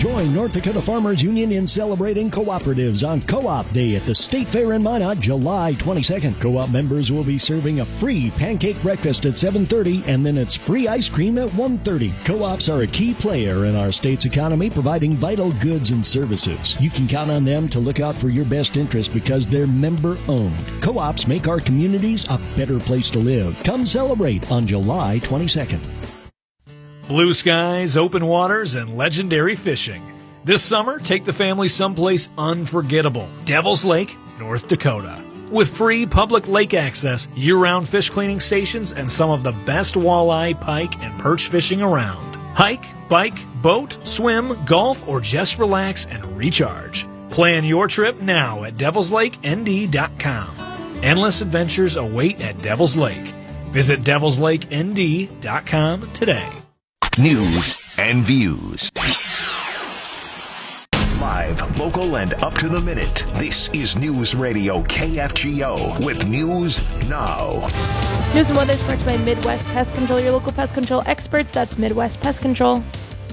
Join North Dakota Farmers Union in celebrating cooperatives on Co-op Day at the State Fair in Minot, July 22nd. Co-op members will be serving a free pancake breakfast at 7:30, and then it's free ice cream at 1:30. Co-ops are a key player in our state's economy, providing vital goods and services. You can count on them to look out for your best interest because they're member-owned. Co-ops make our communities a better place to live. Come celebrate on July 22nd. Blue skies, open waters, and legendary fishing. This summer, take the family someplace unforgettable. Devil's Lake, North Dakota. With free public lake access, year-round fish cleaning stations, and some of the best walleye, pike, and perch fishing around. Hike, bike, boat, swim, golf, or just relax and recharge. Plan your trip now at devilslakend.com. Endless adventures await at Devil's Lake. Visit devilslakend.com today. News and views. Live, local, and up to the minute. This is News Radio KFGO with News Now. News and weather is brought to you by Midwest Pest Control, your local pest control experts. That's Midwest Pest Control.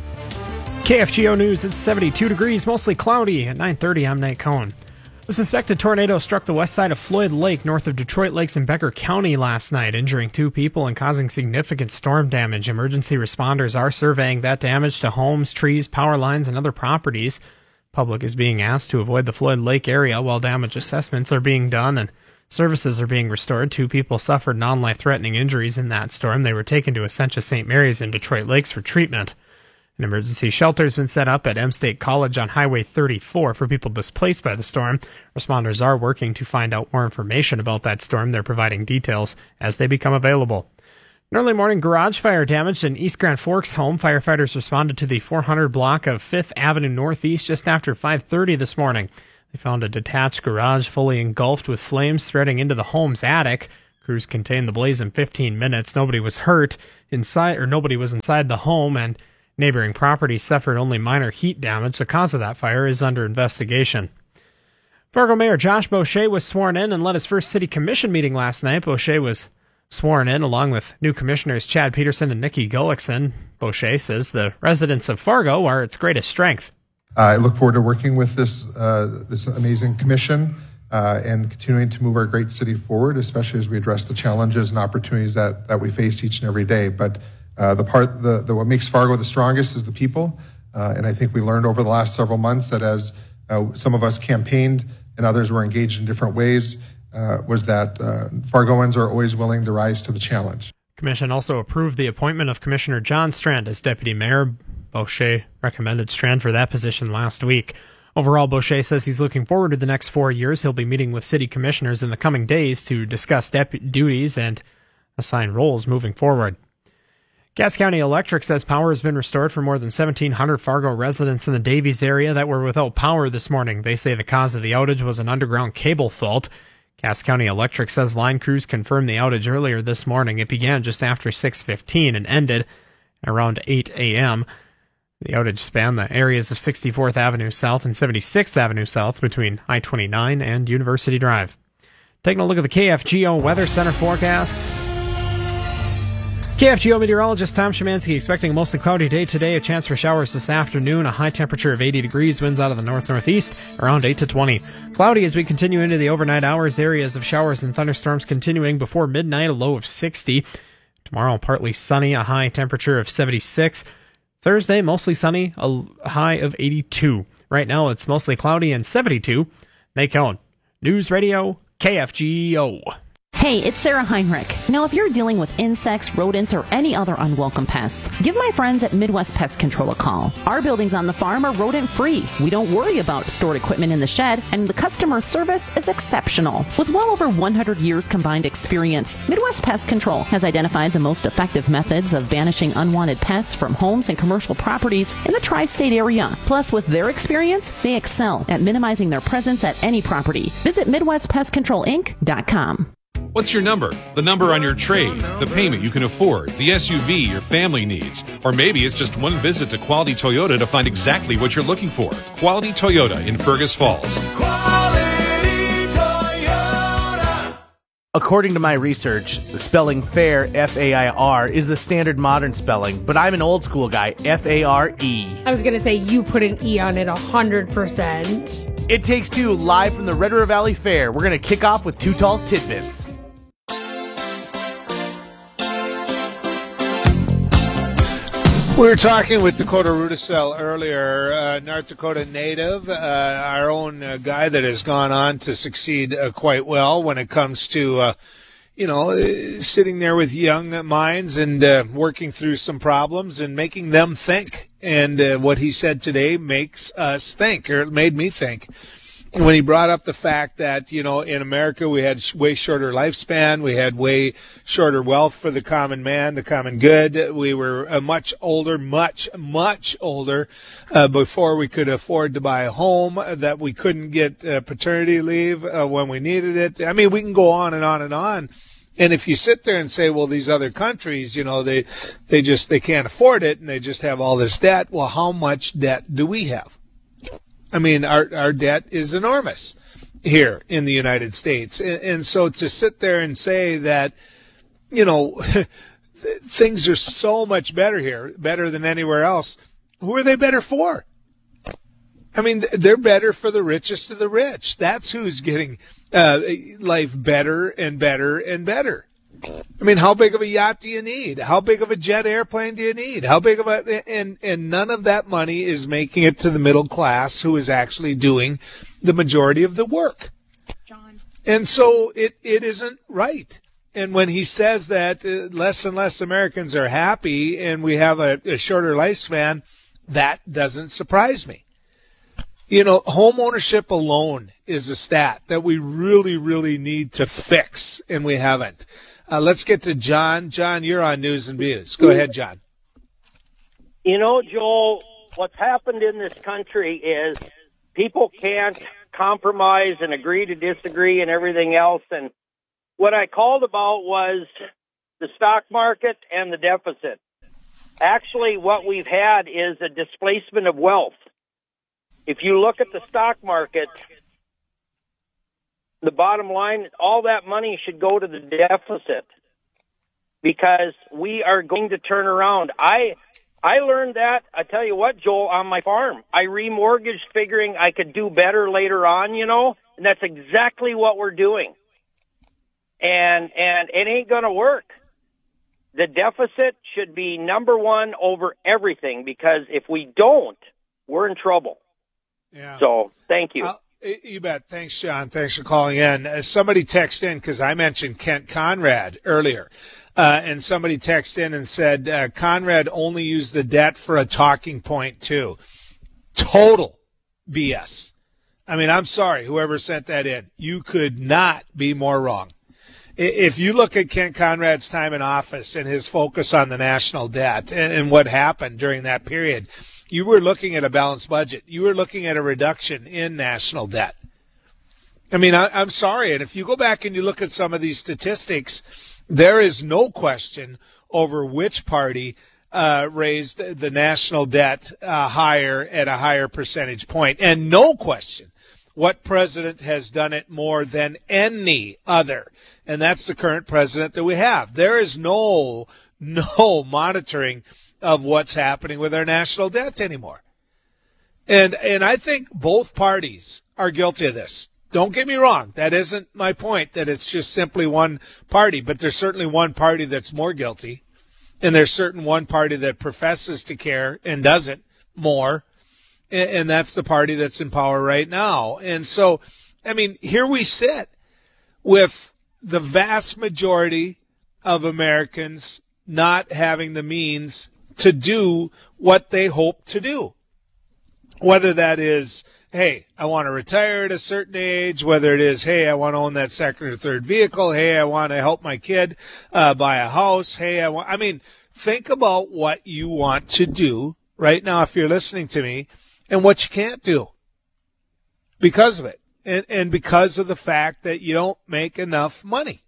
KFGO News, it's 72 degrees, mostly cloudy. At 9:30, I'm Nate Cohn. A suspected tornado struck the west side of Floyd Lake, north of Detroit Lakes in Becker County last night, injuring 2 people and causing significant storm damage. Emergency responders are surveying that damage to homes, trees, power lines, and other properties. Public is being asked to avoid the Floyd Lake area while damage assessments are being done and services are being restored. 2 people suffered non-life-threatening injuries in that storm. They were taken to Essentia St. Mary's in Detroit Lakes for treatment. An emergency shelter has been set up at M State College on Highway 34 for people displaced by the storm. Responders are working to find out more information about that storm. They're providing details as they become available. An early morning garage fire damaged an East Grand Forks home. Firefighters responded to the 400 block of 5th Avenue Northeast just after 5:30 this morning. They found a detached garage fully engulfed with flames spreading into the home's attic. Crews contained the blaze in 15 minutes. Nobody was hurt inside, or nobody was inside the home, and neighboring properties suffered only minor heat damage. The cause of that fire is under investigation. Fargo Mayor Josh Boucher was sworn in and led his first city commission meeting last night. Boucher was sworn in along with new commissioners Chad Peterson and Nikki Gullickson. Boucher says the residents of Fargo are its greatest strength. I look forward to working with this amazing commission and continuing to move our great city forward, especially as we address the challenges and opportunities that we face each and every day. But what makes Fargo the strongest is the people. And I think we learned over the last several months that as some of us campaigned and others were engaged in different ways, was that Fargoans are always willing to rise to the challenge. Commission also approved the appointment of Commissioner John Strand as deputy mayor. Boucher recommended Strand for that position last week. Overall, Boucher says he's looking forward to the next 4 years. He'll be meeting with city commissioners in the coming days to discuss duties and assign roles moving forward. Cass County Electric says power has been restored for more than 1,700 Fargo residents in the Davies area that were without power this morning. They say the cause of the outage was an underground cable fault. Cass County Electric says line crews confirmed the outage earlier this morning. It began just after 6:15 and ended around 8 a.m. The outage spanned the areas of 64th Avenue South and 76th Avenue South between I-29 and University Drive. Taking a look at the KFGO Weather Center forecast. KFGO meteorologist Tom Szymanski expecting a mostly cloudy day today, a chance for showers this afternoon, a high temperature of 80 degrees, winds out of the north-northeast, around 8 to 20. Cloudy as we continue into the overnight hours, areas of showers and thunderstorms continuing before midnight, a low of 60. Tomorrow, partly sunny, a high temperature of 76. Thursday, mostly sunny, a high of 82. Right now, it's mostly cloudy and 72. Nate Cohn, News Radio, KFGO. Hey, it's Sarah Heinrich. Now, if you're dealing with insects, rodents, or any other unwelcome pests, give my friends at Midwest Pest Control a call. Our buildings on the farm are rodent-free. We don't worry about stored equipment in the shed, and the customer service is exceptional. With well over 100 years combined experience, Midwest Pest Control has identified the most effective methods of banishing unwanted pests from homes and commercial properties in the tri-state area. Plus, with their experience, they excel at minimizing their presence at any property. Visit MidwestPestControlInc.com. What's your number? The number on your trade, the payment you can afford, the SUV your family needs. Or maybe it's just one visit to Quality Toyota to find exactly what you're looking for. Quality Toyota in Fergus Falls. According to my research, the spelling fair, F-A-I-R, is the standard modern spelling, but I'm an old school guy, F-A-R-E. I was going to say you put an E on it 100%. It Takes Two, live from the Red River Valley Fair. We're going to kick off with Too Tall's Tidbits. We were talking with Dakota Rudisell earlier, North Dakota native, our own guy that has gone on to succeed quite well when it comes to, sitting there with young minds and working through some problems and making them think. And what he said today makes us think, or it made me think. When he brought up the fact that, in America we had way shorter lifespan, we had way shorter wealth for the common man, the common good. We were much older, much older, before we could afford to buy a home, that we couldn't get paternity leave when we needed it. I mean, we can go on and on and on. And if you sit there and say, well, these other countries, they can't afford it and they just have all this debt. Well, how much debt do we have? I mean, our debt is enormous here in the United States. And so to sit there and say that, things are so much better here, better than anywhere else, who are they better for? I mean, they're better for the richest of the rich. That's who's getting life better and better and better. I mean, how big of a yacht do you need? How big of a jet airplane do you need? How big of and none of that money is making it to the middle class, who is actually doing the majority of the work. John. And so it isn't right. And when he says that less and less Americans are happy and we have a shorter lifespan, that doesn't surprise me. Home ownership alone is a stat that we really, really need to fix, and we haven't. Let's get to John. John, you're on News and Views. Go ahead, John. Joel, what's happened in this country is people can't compromise and agree to disagree and everything else. And what I called about was the stock market and the deficit. Actually, what we've had is a displacement of wealth. If you look at the stock market, the bottom line, all that money should go to the deficit because we are going to turn around. I learned that, I tell you what, Joel, on my farm. I remortgaged figuring I could do better later on, and that's exactly what we're doing. And it ain't going to work. The deficit should be number one over everything because if we don't, we're in trouble. Yeah. So, thank you. You bet. Thanks, John. Thanks for calling in. Somebody texted in because I mentioned Kent Conrad earlier. And somebody texted in and said, Conrad only used the debt for a talking point, too. Total BS. I mean, I'm sorry, whoever sent that in. You could not be more wrong. If you look at Kent Conrad's time in office and his focus on the national debt and what happened during that period, you were looking at a balanced budget. You were looking at a reduction in national debt. I mean, I'm sorry. And if you go back and you look at some of these statistics, there is no question over which party raised the national debt higher at a higher percentage point. And no question what president has done it more than any other. And that's the current president that we have. There is no monitoring of what's happening with our national debt anymore. And I think both parties are guilty of this. Don't get me wrong. That isn't my point, that it's just simply one party. But there's certainly one party that's more guilty. And there's certain one party that professes to care and doesn't more. And that's the party that's in power right now. And so, I mean, here we sit with the vast majority of Americans not having the means to do what they hope to do. Whether that is, hey, I want to retire at a certain age, whether it is, hey, I want to own that second or third vehicle, hey, I want to help my kid buy a house, hey, I mean, think about what you want to do right now if you're listening to me and what you can't do because of it and because of the fact that you don't make enough money.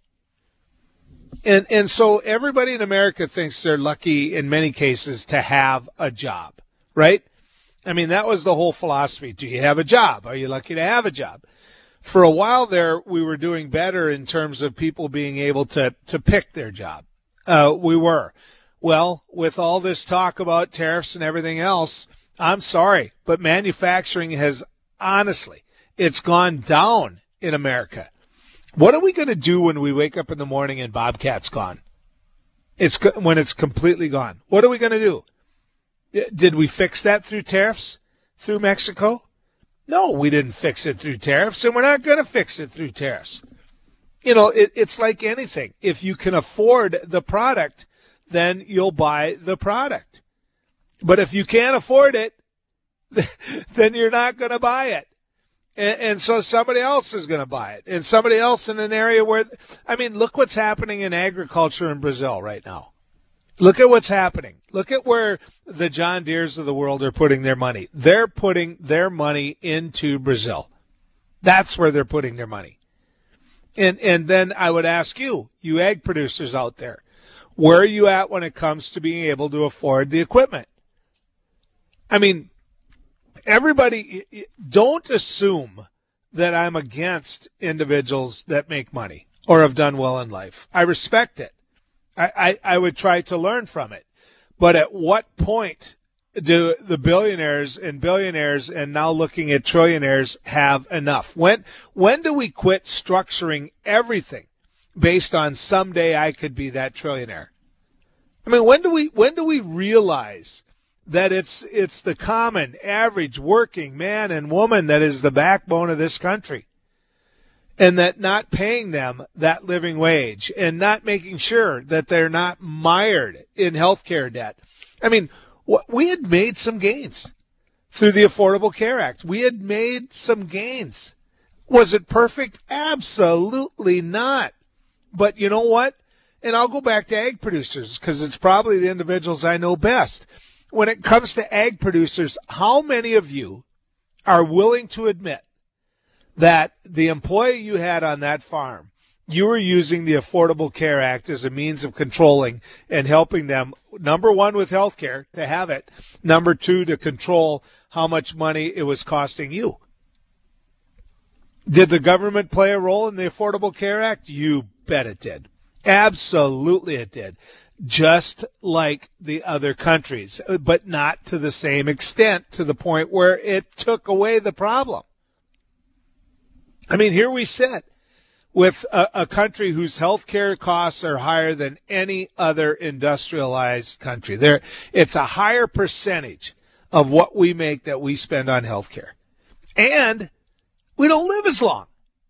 And so everybody in America thinks they're lucky in many cases to have a job, right? I mean, that was the whole philosophy. Do you have a job? Are you lucky to have a job? For a while there, we were doing better in terms of people being able to pick their job. We were. Well, with all this talk about tariffs and everything else, I'm sorry, but manufacturing has, honestly, it's gone down in America. What are we going to do when we wake up in the morning and Bobcat's gone? When it's completely gone. What are we going to do? Did we fix that through tariffs through Mexico? No, we didn't fix it through tariffs, and we're not going to fix it through tariffs. You know, it's like anything. If you can afford the product, then you'll buy the product. But if you can't afford it, then you're not going to buy it. And so somebody else is going to buy it. And somebody else in an area where, I mean, look what's happening in agriculture in Brazil right now. Look at what's happening. Look at where the John Deeres of the world are putting their money. They're putting their money into Brazil. That's where they're putting their money. And then I would ask you ag producers out there, where are you at when it comes to being able to afford the equipment? I mean, everybody, don't assume that I'm against individuals that make money or have done well in life. I respect it. I would try to learn from it. But at what point do the billionaires and billionaires and now looking at trillionaires have enough? When do we quit structuring everything based on someday I could be that trillionaire? I mean, when do we realize that it's the common, average, working man and woman that is the backbone of this country? And that not paying them that living wage and not making sure that they're not mired in healthcare debt. I mean, we had made some gains through the Affordable Care Act. We had made some gains. Was it perfect? Absolutely not. But you know what? And I'll go back to ag producers because it's probably the individuals I know best. When it comes to ag producers, how many of you are willing to admit that the employee you had on that farm, you were using the Affordable Care Act as a means of controlling and helping them, number one, with health care, to have it, number two, to control how much money it was costing you? Did the government play a role in the Affordable Care Act? You bet it did. Absolutely it did. Just like the other countries, but not to the same extent, to the point where it took away the problem. I mean, here we sit with a country whose health care costs are higher than any other industrialized country. It's a higher percentage of what we make that we spend on health care. And we don't live as long.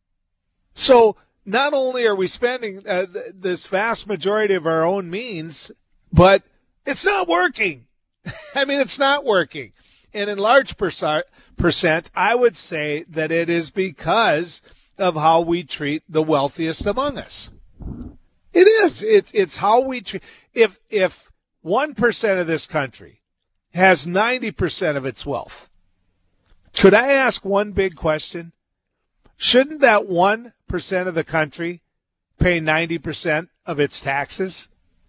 So not only are we spending this vast majority of our own means, but it's not working. I mean, it's not working. And in large percent, I would say that it is because of how we treat the wealthiest among us. It is. It's how we treat. If 1% of this country has 90% of its wealth, could I ask one big question? Shouldn't that 1% of the country pay 90% of its taxes?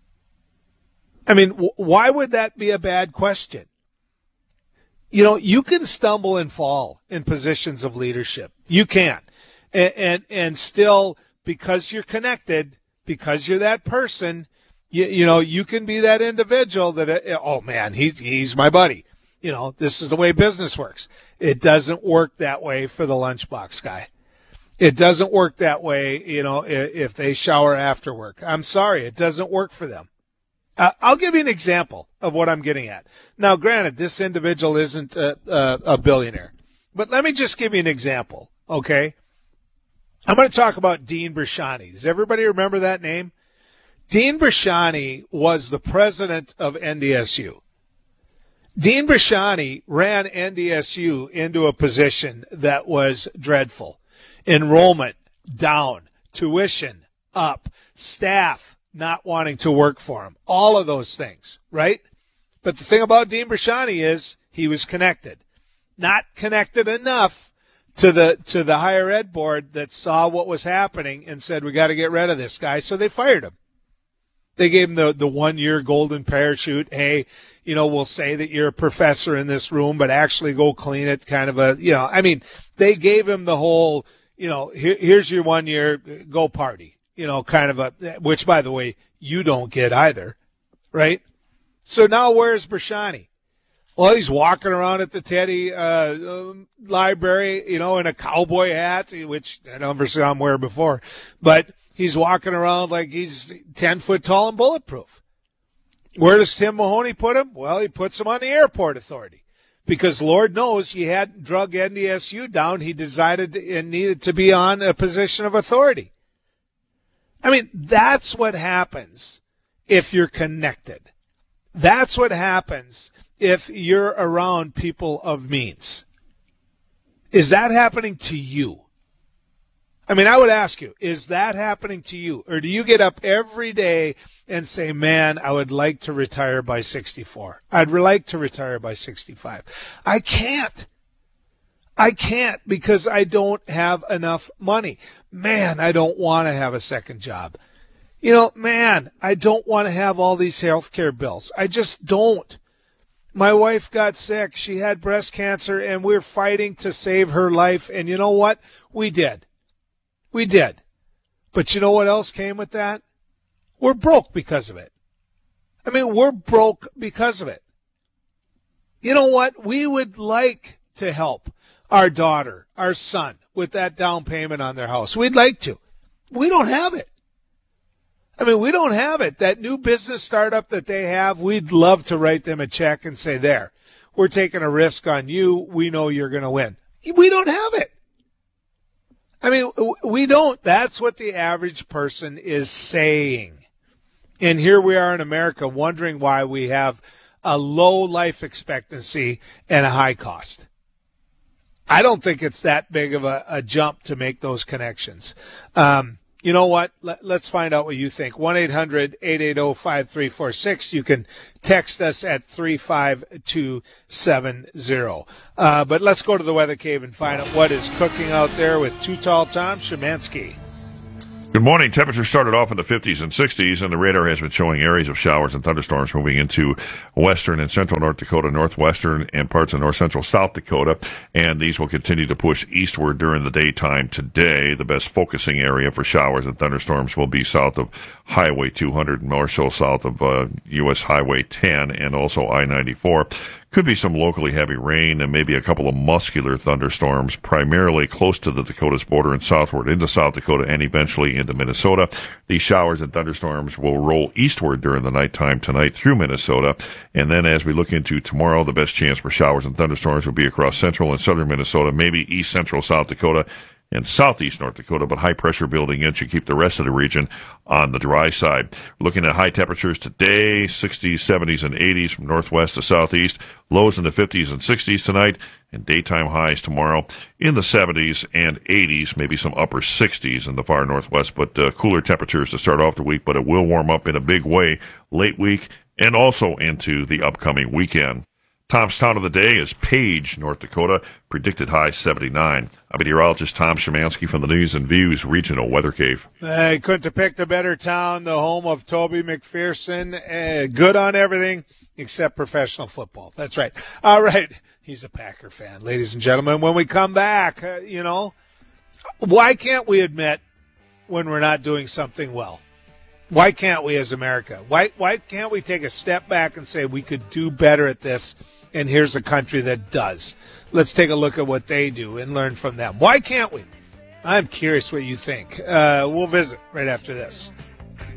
I mean, why would that be a bad question? You know, you can stumble and fall in positions of leadership. You can. And still, because you're connected, because you're that person, you know, you can be that individual that, oh man, he's my buddy. You know, this is the way business works. It doesn't work that way for the lunchbox guy. It doesn't work that way, you know, if they shower after work. I'm sorry, it doesn't work for them. I'll give you an example of what I'm getting at. Now, granted, this individual isn't a billionaire, but let me just give you an example, okay? I'm going to talk about Dean Brashani. Does everybody remember that name? Dean Brashani was the president of NDSU. Dean Brashani ran NDSU into a position that was dreadful. Enrollment down, tuition up, staff not wanting to work for him, all of those things, right? But the thing about Dean Brashani is he was connected. Not connected enough to the higher ed board that saw what was happening and said, we got to get rid of this guy, so they fired him. They gave him the 1 year golden parachute. Hey, you know, we'll say that you're a professor in this room, but actually go clean it, kind of a, you know, I mean, they gave him the whole, here's your 1 year, go party, kind of which by the way, you don't get either, right? So now where's Brashani? Well, he's walking around at the Teddy library, in a cowboy hat, which I never saw him wear before, but he's walking around like he's 10 foot tall and bulletproof. Where does Tim Mahoney put him? Well, he puts him on the airport authority because Lord knows he hadn't drug NDSU down. He decided and needed to be on a position of authority. I mean, that's what happens if you're connected. That's what happens if you're around people of means. Is that happening to you? I mean, I would ask you, is that happening to you? Or do you get up every day and say, man, I would like to retire by 64. I'd like to retire by 65. I can't because I don't have enough money. Man, I don't want to have a second job. Man, I don't want to have all these health care bills. I just don't. My wife got sick. She had breast cancer, and we're fighting to save her life. And you know what? We did. We did. But you know what else came with that? We're broke because of it. I mean, we're broke because of it. You know what? We would like to help our daughter, our son, with that down payment on their house. We'd like to. We don't have it. I mean, we don't have it. That new business startup that they have, we'd love to write them a check and say, there, we're taking a risk on you. We know you're going to win. We don't have it. I mean, we don't. That's what the average person is saying. And here we are in America wondering why we have a low life expectancy and a high cost. I don't think it's that big of a jump to make those connections. You know what? Let's find out what you think. 1-800-880-5346. You can text us at 35270. But let's go to the Weather Cave and find out what is cooking out there with Too Tall Tom Szymanski. Good morning. Temperatures started off in the 50s and 60s, and the radar has been showing areas of showers and thunderstorms moving into western and central North Dakota, northwestern, and parts of north central South Dakota, and these will continue to push eastward during the daytime today. The best focusing area for showers and thunderstorms will be south of Highway 200 and more so south of U.S. Highway 10 and also I-94. Could be some locally heavy rain and maybe a couple of muscular thunderstorms, primarily close to the Dakota's border and southward into South Dakota and eventually into Minnesota. These showers and thunderstorms will roll eastward during the nighttime tonight through Minnesota. And then as we look into tomorrow, the best chance for showers and thunderstorms will be across central and southern Minnesota, maybe east central South Dakota and southeast North Dakota, but high pressure building in should keep the rest of the region on the dry side. Looking at high temperatures today, 60s, 70s, and 80s from northwest to southeast, lows in the 50s and 60s tonight, and daytime highs tomorrow in the 70s and 80s, maybe some upper 60s in the far northwest, but cooler temperatures to start off the week, but it will warm up in a big way late week and also into the upcoming weekend. Tom's town of the day is Page, North Dakota, predicted high 79. I'm meteorologist Tom Szymanski from the News and Views Regional Weather Cave. I couldn't have picked a better town, the home of Toby McPherson. Good on everything except professional football. That's right. All right. He's a Packer fan, ladies and gentlemen. When we come back, why can't we admit when we're not doing something well? Why can't we as America? Why can't we take a step back and say we could do better at this, and here's a country that does? Let's take a look at what they do and learn from them. Why can't we? I'm curious what you think. We'll visit right after this.